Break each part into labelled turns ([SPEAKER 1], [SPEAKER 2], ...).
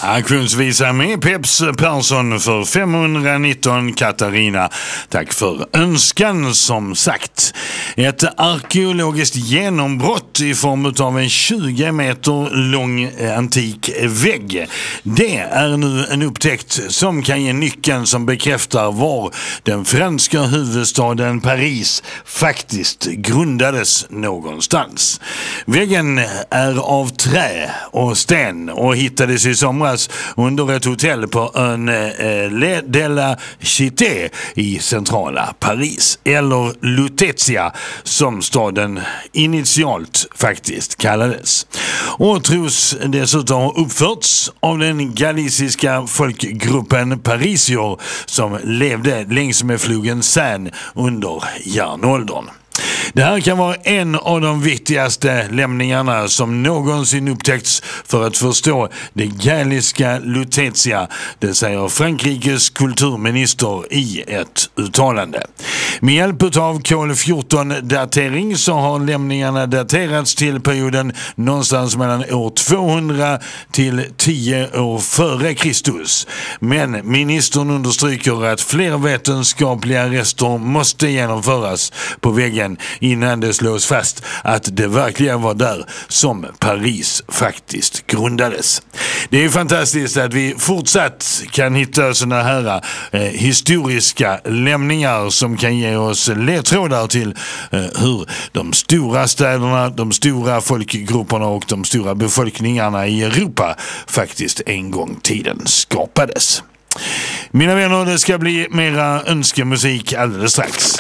[SPEAKER 1] Auktionsvisa med Peps Persson för 519 Katarina. Tack för önskan som sagt. Ett arkeologiskt genombrott i form av en 20 meter lång antik vägg. Det är nu en upptäckt som kan ge nyckeln som bekräftar var den franska huvudstaden Paris faktiskt grundades någonstans. Väggen är av trä och sten och hittades i somras under ett hotell på ön Le de la Cité i centrala Paris, eller Lutetia som staden initialt faktiskt kallades. Och tros dessutom ha uppförts av den galiciska folkgruppen parisier som levde längs med floden Seine under järnåldern. Det här kan vara en av de viktigaste lämningarna som någonsin upptäckts för att förstå det galliska Lutetia, det säger Frankrikes kulturminister i ett uttalande. Med hjälp av kol-14-datering så har lämningarna daterats till perioden någonstans mellan år 200 till 10 år före Kristus. Men ministern understryker att fler vetenskapliga rester måste genomföras på väggen innan det slås fast att det verkligen var där som Paris faktiskt grundades. Det är fantastiskt att vi fortsatt kan hitta sådana här historiska lämningar som kan ge oss ledtrådar till hur de stora städerna, de stora folkgrupperna och de stora befolkningarna i Europa faktiskt en gång tiden skapades. Mina vänner, det ska bli mera önskemusik alldeles strax.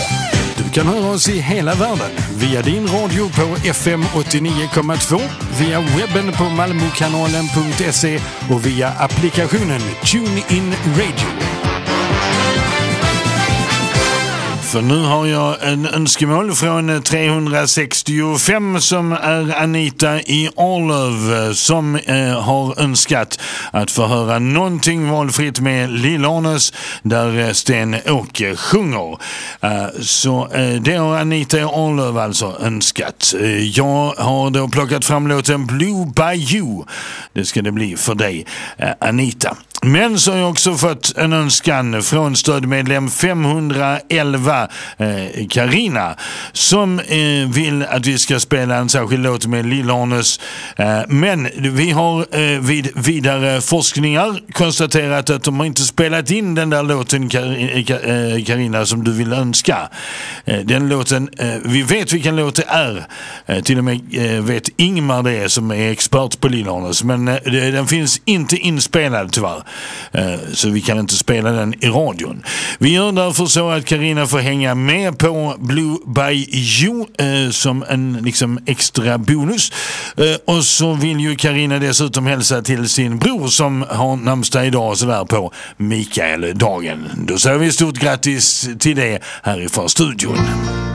[SPEAKER 1] Du kan höra oss i hela världen via din radio på FM 89,2, via webben på malmokanalen.se och via applikationen TuneIn Radio. För nu har jag en önskemål från 365 som är Anita i Arlöv som har önskat att få höra någonting valfritt med Lill-Arnes där Sten-Åke sjunger. Så det har Anita i Arlöv alltså önskat. Jag har då plockat fram låten Blue Bayou. Det ska det bli för dig, Anita. Men så har jag också fått en önskan från stödmedlem 511 Karina som vill att vi ska spela en särskild låt med Lill-Arnes. Men vi har vid vidare forskningar konstaterat att de har inte spelat in den där låten Karina som du vill önska. Den låten, vi vet vilken låt det är. Till och med vet Ingmar det som är expert på Lill-Arnes. Men den finns inte inspelad tyvärr. Så vi kan inte spela den i radion. Vi gör därför så att Karina får hänga med på Blue Bayou som en liksom extra bonus. Och så vill ju Karina dessutom hälsa till sin bror som har namnsdag idag sådär på Mikael-dagen. Då säger vi stort grattis till det härifrån studion.